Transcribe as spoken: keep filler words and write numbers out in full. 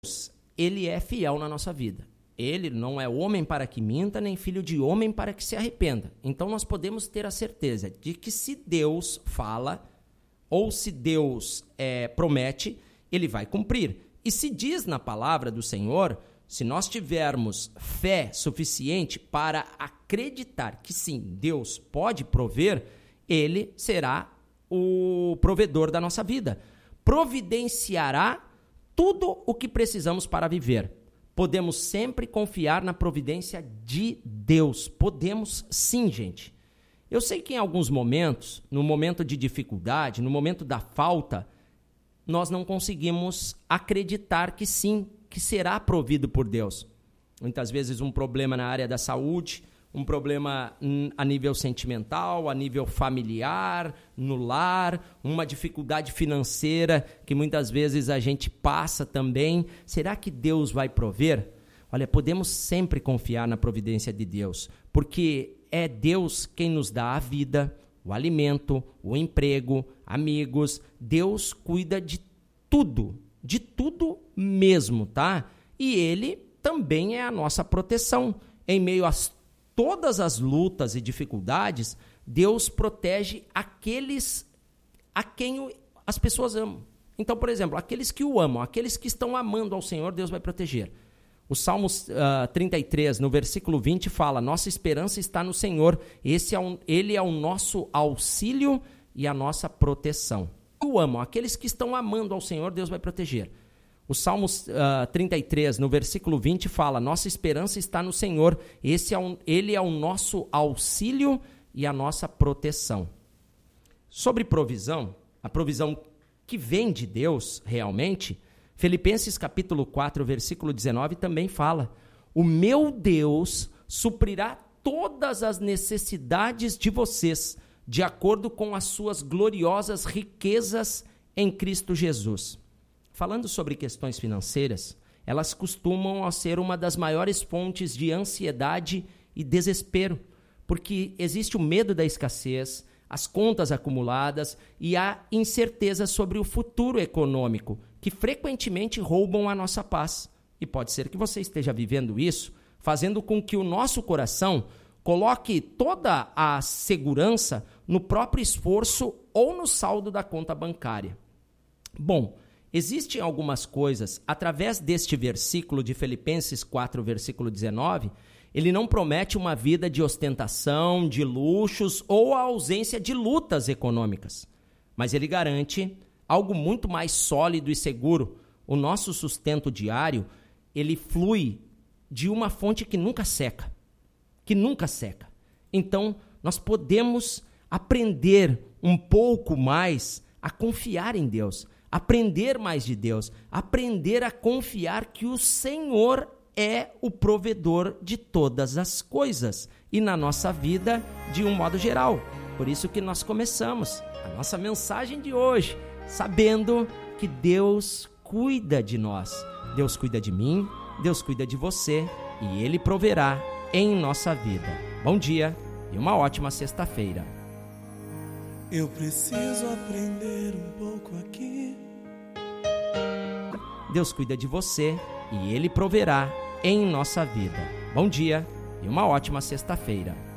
Ele é fiel na nossa vida. Ele não é homem para que minta, nem filho de homem para que se arrependa. Então nós podemos ter a certeza de que se Deus fala, ou se Deus é, promete, Ele vai cumprir. E se diz na palavra do Senhor, se nós tivermos fé suficiente para acreditar que sim, Deus pode prover, Ele será o provedor da nossa vida. Providenciará tudo o que precisamos para viver. Podemos sempre confiar na providência de Deus. Podemos sim, gente. Eu sei que em alguns momentos, no momento de dificuldade, no momento da falta, nós não conseguimos acreditar que sim, que será provido por Deus. Muitas vezes um problema na área da saúde, um problema a nível sentimental, a nível familiar, no lar, uma dificuldade financeira que muitas vezes a gente passa também. Será que Deus vai prover? Olha, podemos sempre confiar na providência de Deus, porque é Deus quem nos dá a vida, o alimento, o emprego, amigos. Deus cuida de tudo, de tudo mesmo, tá? E Ele também é a nossa proteção. Em meio às todas as lutas e dificuldades, Deus protege aqueles a quem as pessoas amam. Então, por exemplo, aqueles que o amam, aqueles que estão amando ao Senhor, Deus vai proteger. O Salmo uh, trinta e três, no versículo vinte, fala: nossa esperança está no Senhor, Esse é um, Ele é o nosso auxílio e a nossa proteção. O amam, aqueles que estão amando ao Senhor, Deus vai proteger. O Salmo uh, trinta e três, no versículo vinte, fala: nossa esperança está no Senhor, Esse é um, Ele é o nosso auxílio e a nossa proteção. Sobre provisão, a provisão que vem de Deus realmente, Filipenses capítulo quatro, versículo dezenove também fala: o meu Deus suprirá todas as necessidades de vocês, de acordo com as suas gloriosas riquezas em Cristo Jesus. Falando sobre questões financeiras, elas costumam ser uma das maiores fontes de ansiedade e desespero, porque existe o medo da escassez, as contas acumuladas e a incerteza sobre o futuro econômico, que frequentemente roubam a nossa paz. E pode ser que você esteja vivendo isso, fazendo com que o nosso coração coloque toda a segurança no próprio esforço ou no saldo da conta bancária. Bom, existem algumas coisas, através deste versículo de Filipenses quatro, versículo dezenove, ele não promete uma vida de ostentação, de luxos ou a ausência de lutas econômicas, mas ele garante algo muito mais sólido e seguro. O nosso sustento diário, ele flui de uma fonte que nunca seca, que nunca seca. Então, nós podemos aprender um pouco mais a confiar em Deus, aprender mais de Deus, aprender a confiar que o Senhor é o provedor de todas as coisas e na nossa vida de um modo geral. Por isso que nós começamos a nossa mensagem de hoje, sabendo que Deus cuida de nós. Deus cuida de mim, Deus cuida de você e Ele proverá em nossa vida. Bom dia e uma ótima sexta-feira. Eu preciso aprender um pouco aqui. Deus cuida de você e Ele proverá em nossa vida. Bom dia e uma ótima sexta-feira.